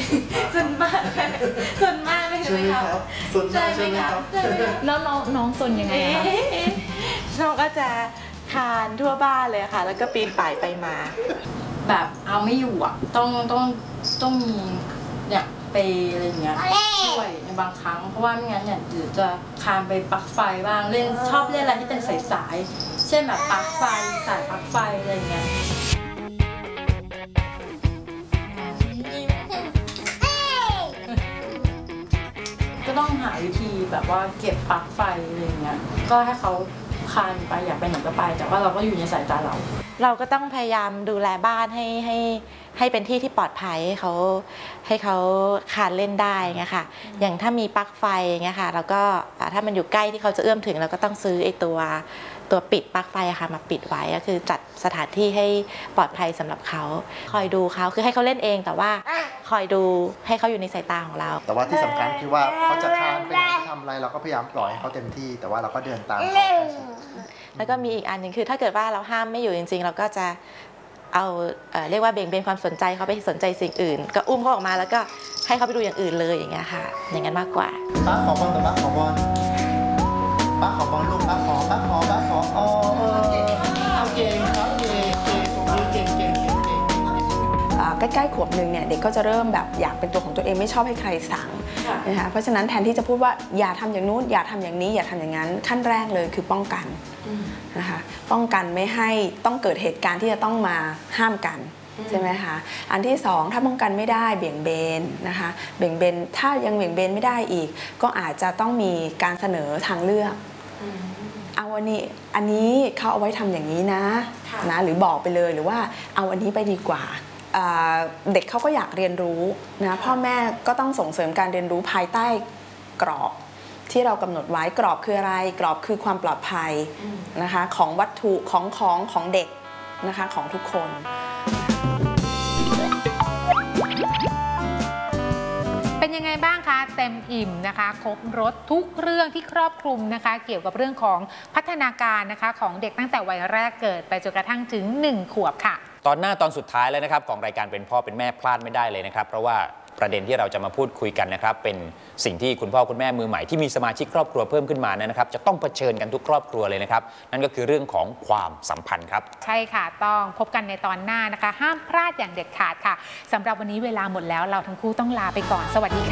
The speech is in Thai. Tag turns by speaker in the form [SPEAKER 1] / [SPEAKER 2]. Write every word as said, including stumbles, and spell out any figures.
[SPEAKER 1] ส่วนมากส่วนมากเลยใช่ไหมครับ
[SPEAKER 2] ส่วนมากใช่ไหมครับ
[SPEAKER 3] แล้วน้องน้องซนยังไงคะ
[SPEAKER 1] น้องก็จะคานทั่วบ้านเลยค่ะแล้วก็ปีนป่ายไปมา
[SPEAKER 4] แบบเอาไม่อยู่อ่ะต้องต้องต้องมีเนี่ยไปอะไรอย่างเงี้ยช่วยในบางครั้งเพราะว่าไม่งั้นเนี่ยเดี๋ยวจะคานไปปลั๊กไฟบ้างเล่นชอบเล่นอะไรที่เป็นสายๆเช่นแบบปลั๊กไฟสายปลั๊กไฟอะไรอย่างเงี้ยก็ต้องหาวิธีแบบว่าเก็บปลั๊กไฟอะไรอย่างเงี้ยก็ให้เขาคานไปอยากไปไหนก็ไปแต่ว่าเราก็อยู่ในสายตาเรา
[SPEAKER 1] เราก็ต้องพยายามดูแลบ้านให้ให้ให้เป็นที่ที่ปลอดภัยให้เขาให้เขาคานเล่นได้เงี้ยค่ะอย่างถ้ามีปลั๊กไฟเงี้ยค่ะแล้วก็ถ้ามันอยู่ใกล้ที่เขาจะเอื้อมถึงเราก็ต้องซื้อไอ้ตัวตัวปิดปลั๊กไฟค่ะมาปิดไว้ก็คือจัดสถานที่ให้ปลอดภัยสำหรับเขาคอยดูเขาคือให้เขาเล่นเองแต่ว่าคอยดูให้เขาอยู่ในสายตาของเรา
[SPEAKER 2] แต่ว่าที่สำคัญคือว่าเขาจะคานไปไหนจะทำอะไรเราก็พยายามปล่อยให้เขาเต็มที่แต่ว่าเราก็เดินตามเขา
[SPEAKER 1] แล้วก็มีอีกอันหนึ่งคือถ้าเกิดว่าเราห้ามไม่อยู่จริงๆเราก็จะเอาเอ่อเรียกว่าเบี่ยงเบนความสนใจเขาไปสนใจสิ่งอื่นก็อุ้มเขาออกมาแล้วก็ให้เขาไปดูอย่างอื่นเลยอย่างเงี้ยค่ะอย่างนั้นมากกว่า
[SPEAKER 2] ป้าขอบอลแต่ป้าขอบอลป้าขอบอลลูกป้าขอป้าขอป้าขออ๋อเก่งเอาเก่งครับเก่งเก่งตรงนี้เก่งเก่งเก่งเก่ง
[SPEAKER 5] ใกล้ๆขวบหนึ่งเนี่ยเด็กก็จะเริ่มแบบอยากเป็นตัวของตัวเองไม่ชอบให้ใครสั่งนะคะเพราะฉะนั้นแทนที่จะพูดว่าอย่าทำอย่างนู้นอย่าทำอย่างนี้อย่าทำอย่างนั้นขั้นแรกเลยคือป้องกันนะคะป้องกันไม่ให้ต้องเกิดเหตุการณ์ที่จะต้องมาห้ามกันใช่ไหมคะอันที่สองถ้าป้องกันไม่ได้เบี่ยงเบนนะคะเบี่ยงเบนถ้ายังเบี่ยงเบนไม่ได้อีกก็อาจจะต้องมีการเสนอทางเลือกเอาวันนี้อันนี้เขาเอาไว้ทำอย่างนี้นะนะหรือบอกไปเลยหรือว่าเอาอันนี้ไปดีกว่าเด็กเขาก็อยากเรียนรู้นะพ่อแม่ก็ต้องส่งเสริมการเรียนรู้ภายใต้กรอบที่เรากำหนดไว้กรอบคืออะไรกรอบคือความปลอดภัยนะคะของวัตถุของของของเด็กนะคะของทุกคน
[SPEAKER 3] เป็นยังไงบ้างคะเต็มอิ่มนะคะครบรสทุกเรื่องที่ครอบคลุมนะคะเกี่ยวกับเรื่องของพัฒนาการนะคะของเด็กตั้งแต่วัยแรกเกิดไปจนกระทั่งถึงหนึ่งขวบค่ะ
[SPEAKER 6] ตอนหน้าตอนสุดท้ายแล้วนะครับของรายการเป็นพ่อเป็นแม่พลาดไม่ได้เลยนะครับเพราะว่าประเด็นที่เราจะมาพูดคุยกันนะครับเป็นสิ่งที่คุณพ่อคุณแม่มือใหม่ที่มีสมาชิกครอบครัวเพิ่มขึ้นมานะครับจะต้องเผชิญกันทุกครอบครัวเลยนะครับนั่นก็คือเรื่องของความสัมพันธ์ครับ
[SPEAKER 3] ใช่ค่ะต้องพบกันในตอนหน้านะคะห้ามพลาดอย่างเด็ดขาดค่ะสำหรับวันนี้เวลาหมดแล้วเราทั้งคู่ต้องลาไปก่อนสวัสดีค่ะ